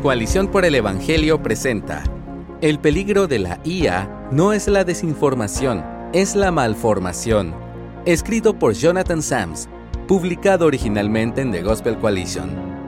Coalición por el Evangelio presenta: El peligro de la IA no es la desinformación, es la malformación. Escrito por Jonathan Sams, publicado originalmente en The Gospel Coalition.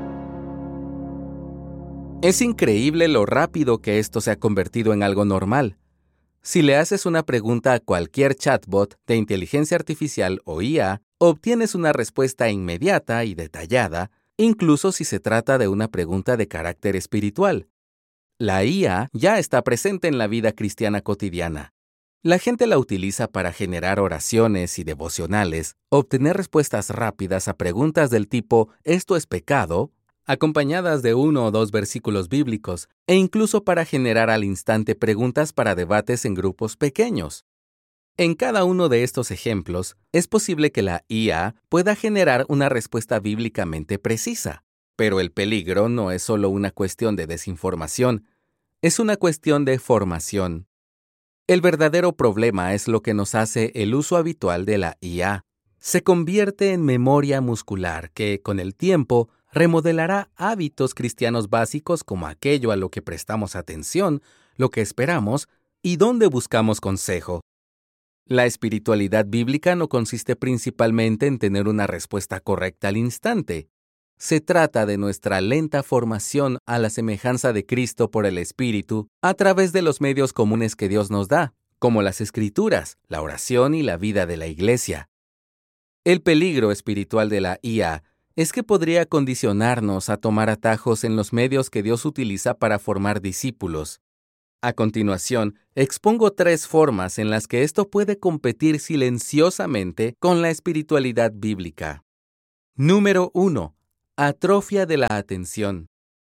Es increíble lo rápido que esto se ha convertido en algo normal. Si le haces una pregunta a cualquier chatbot de inteligencia artificial o IA, obtienes una respuesta inmediata y detallada, incluso si se trata de una pregunta de carácter espiritual. La IA ya está presente en la vida cristiana cotidiana. La gente la utiliza para generar oraciones y devocionales, obtener respuestas rápidas a preguntas del tipo «¿Esto es pecado?», acompañadas de 1 o 2 versículos bíblicos, e incluso para generar al instante preguntas para debates en grupos pequeños. En cada uno de estos ejemplos, es posible que la IA pueda generar una respuesta bíblicamente precisa, pero el peligro no es solo una cuestión de desinformación, es una cuestión de formación. El verdadero problema es lo que nos hace el uso habitual de la IA. Se convierte en memoria muscular que, con el tiempo, remodelará hábitos cristianos básicos como aquello a lo que prestamos atención, lo que esperamos y dónde buscamos consejo. La espiritualidad bíblica no consiste principalmente en tener una respuesta correcta al instante. Se trata de nuestra lenta formación a la semejanza de Cristo por el Espíritu a través de los medios comunes que Dios nos da, como las Escrituras, la oración y la vida de la Iglesia. El peligro espiritual de la IA es que podría condicionarnos a tomar atajos en los medios que Dios utiliza para formar discípulos. A continuación, expongo 3 formas en las que esto puede competir silenciosamente con la espiritualidad bíblica. Número 1. Atrofia de la atención.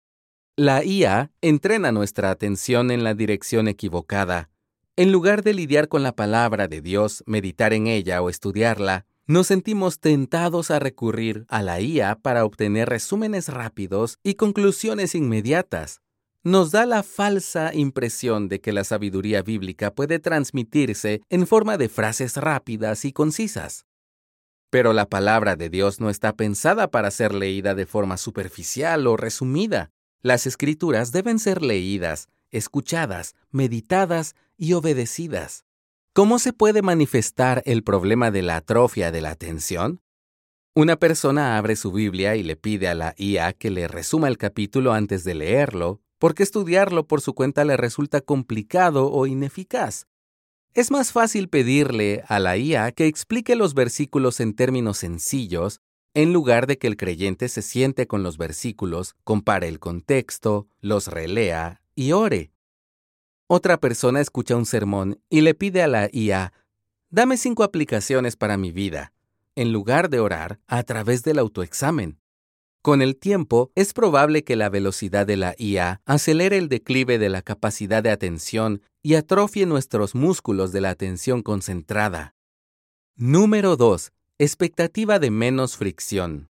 La IA entrena nuestra atención en la dirección equivocada. En lugar de lidiar con la palabra de Dios, meditar en ella o estudiarla, nos sentimos tentados a recurrir a la IA para obtener resúmenes rápidos y conclusiones inmediatas. Nos da la falsa impresión de que la sabiduría bíblica puede transmitirse en forma de frases rápidas y concisas. Pero la palabra de Dios no está pensada para ser leída de forma superficial o resumida. Las Escrituras deben ser leídas, escuchadas, meditadas y obedecidas. ¿Cómo se puede manifestar el problema de la atrofia de la atención? Una persona abre su Biblia y le pide a la IA que le resuma el capítulo antes de leerlo, porque estudiarlo por su cuenta le resulta complicado o ineficaz. Es más fácil pedirle a la IA que explique los versículos en términos sencillos, en lugar de que el creyente se siente con los versículos, compare el contexto, los relea y ore. Otra persona escucha un sermón y le pide a la IA, «Dame 5 aplicaciones para mi vida», en lugar de orar a través del autoexamen. Con el tiempo, es probable que la velocidad de la IA acelere el declive de la capacidad de atención y atrofie nuestros músculos de la atención concentrada. Número 2. Expectativa de menos fricción.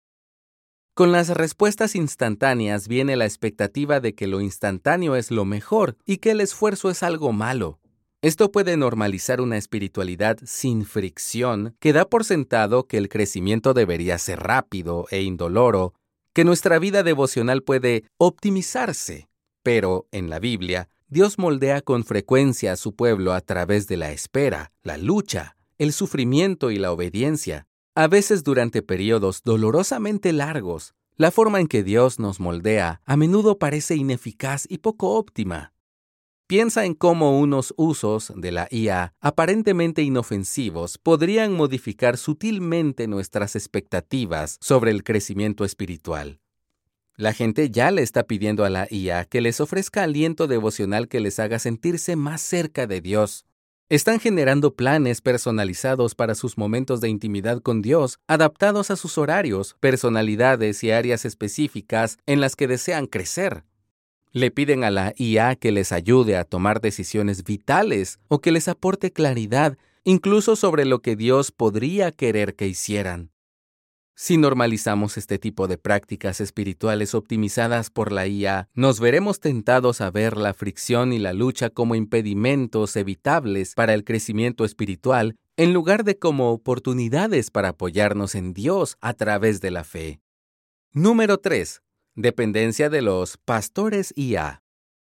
Con las respuestas instantáneas viene la expectativa de que lo instantáneo es lo mejor y que el esfuerzo es algo malo. Esto puede normalizar una espiritualidad sin fricción que da por sentado que el crecimiento debería ser rápido e indoloro, que nuestra vida devocional puede optimizarse. Pero, en la Biblia, Dios moldea con frecuencia a su pueblo a través de la espera, la lucha, el sufrimiento y la obediencia, a veces durante periodos dolorosamente largos. La forma en que Dios nos moldea a menudo parece ineficaz y poco óptima. Piensa en cómo unos usos de la IA aparentemente inofensivos podrían modificar sutilmente nuestras expectativas sobre el crecimiento espiritual. La gente ya le está pidiendo a la IA que les ofrezca aliento devocional que les haga sentirse más cerca de Dios. Están generando planes personalizados para sus momentos de intimidad con Dios, adaptados a sus horarios, personalidades y áreas específicas en las que desean crecer. Le piden a la IA que les ayude a tomar decisiones vitales o que les aporte claridad, incluso sobre lo que Dios podría querer que hicieran. Si normalizamos este tipo de prácticas espirituales optimizadas por la IA, nos veremos tentados a ver la fricción y la lucha como impedimentos evitables para el crecimiento espiritual, en lugar de como oportunidades para apoyarnos en Dios a través de la fe. Número 3. Dependencia de los pastores IA.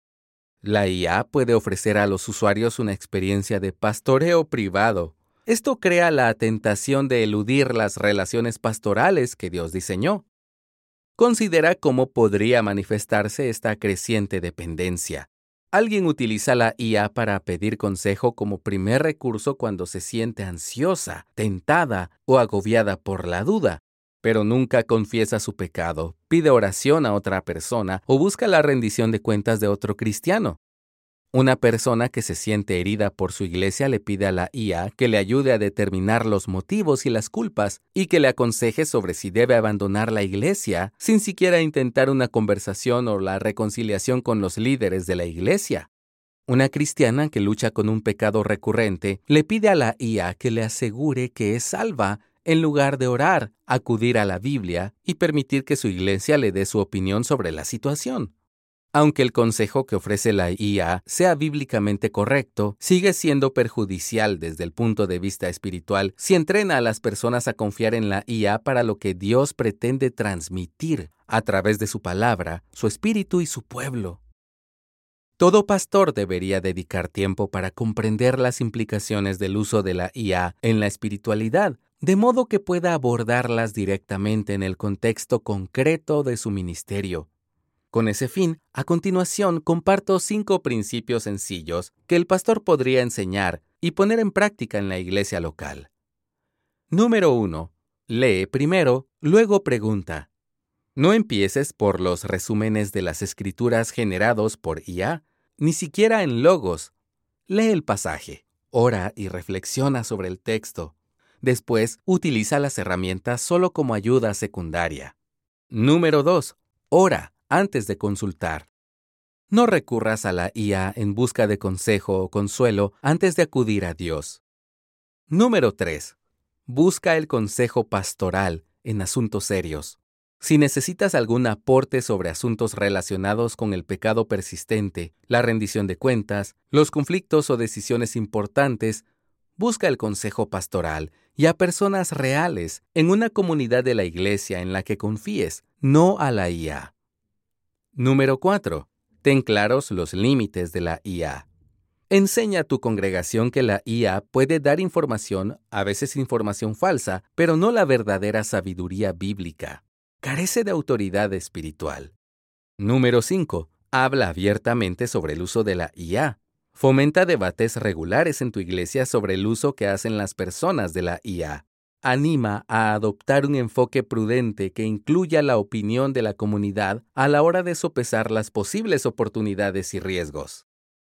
La IA puede ofrecer a los usuarios una experiencia de pastoreo privado. Esto crea la tentación de eludir las relaciones pastorales que Dios diseñó. Considera cómo podría manifestarse esta creciente dependencia. Alguien utiliza la IA para pedir consejo como primer recurso cuando se siente ansiosa, tentada o agobiada por la duda, pero nunca confiesa su pecado, pide oración a otra persona o busca la rendición de cuentas de otro cristiano. Una persona que se siente herida por su iglesia le pide a la IA que le ayude a determinar los motivos y las culpas y que le aconseje sobre si debe abandonar la iglesia sin siquiera intentar una conversación o la reconciliación con los líderes de la iglesia. Una cristiana que lucha con un pecado recurrente le pide a la IA que le asegure que es salva en lugar de orar, acudir a la Biblia y permitir que su iglesia le dé su opinión sobre la situación. Aunque el consejo que ofrece la IA sea bíblicamente correcto, sigue siendo perjudicial desde el punto de vista espiritual si entrena a las personas a confiar en la IA para lo que Dios pretende transmitir a través de su palabra, su espíritu y su pueblo. Todo pastor debería dedicar tiempo para comprender las implicaciones del uso de la IA en la espiritualidad, de modo que pueda abordarlas directamente en el contexto concreto de su ministerio. Con ese fin, a continuación comparto 5 principios sencillos que el pastor podría enseñar y poner en práctica en la iglesia local. Número 1. Lee primero, luego pregunta. No empieces por los resúmenes de las escrituras generados por IA, ni siquiera en logos. Lee el pasaje, ora y reflexiona sobre el texto. Después, utiliza las herramientas solo como ayuda secundaria. Número 2. Ora antes de consultar. No recurras a la IA en busca de consejo o consuelo antes de acudir a Dios. Número 3. Busca el consejo pastoral en asuntos serios. Si necesitas algún aporte sobre asuntos relacionados con el pecado persistente, la rendición de cuentas, los conflictos o decisiones importantes, busca el consejo pastoral y a personas reales en una comunidad de la iglesia en la que confíes, no a la IA. Número 4. Ten claros los límites de la IA. Enseña a tu congregación que la IA puede dar información, a veces información falsa, pero no la verdadera sabiduría bíblica. Carece de autoridad espiritual. Número 5. Habla abiertamente sobre el uso de la IA. Fomenta debates regulares en tu iglesia sobre el uso que hacen las personas de la IA. Anima a adoptar un enfoque prudente que incluya la opinión de la comunidad a la hora de sopesar las posibles oportunidades y riesgos.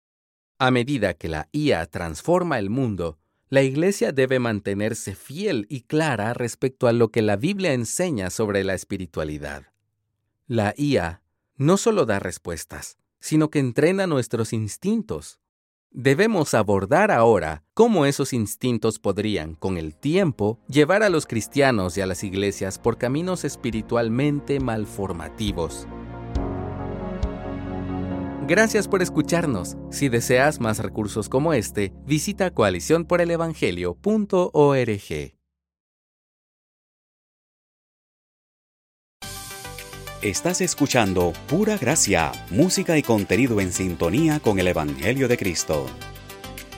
A medida que la IA transforma el mundo, la iglesia debe mantenerse fiel y clara respecto a lo que la Biblia enseña sobre la espiritualidad. La IA no solo da respuestas, sino que entrena nuestros instintos. Debemos abordar ahora cómo esos instintos podrían, con el tiempo, llevar a los cristianos y a las iglesias por caminos espiritualmente malformativos. Gracias por escucharnos. Si deseas más recursos como este, visita coaliciónporelevangelio.org. Estás escuchando Pura Gracia, música y contenido en sintonía con el Evangelio de Cristo.